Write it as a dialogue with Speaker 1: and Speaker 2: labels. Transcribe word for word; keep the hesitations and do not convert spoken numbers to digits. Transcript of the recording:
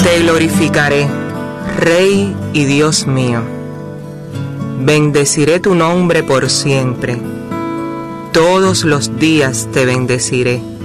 Speaker 1: Te glorificaré, Rey y Dios mío. Bendeciré tu nombre por siempre. Todos los días te bendeciré.